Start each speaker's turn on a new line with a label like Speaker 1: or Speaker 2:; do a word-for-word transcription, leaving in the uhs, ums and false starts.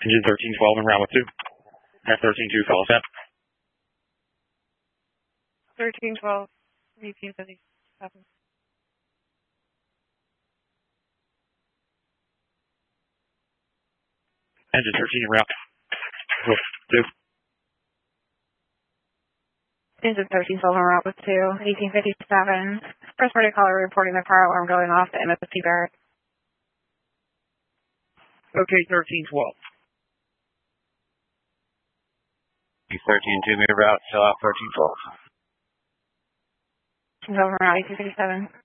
Speaker 1: Engine thirteen twelve en route with two. F thirteen two, follow set.
Speaker 2: thirteen twelve, eighteen fifty-seven.
Speaker 1: Engine thirteen en route with two.
Speaker 2: Engine thirteen twelve en route with two, eighteen fifty-seven. First party caller reporting the car alarm going off to M S P Barrett.
Speaker 1: Okay, thirteen twelve.
Speaker 3: thirteen two, meter route, still off thirteen twelve.
Speaker 2: Over route eighteen fifty-seven.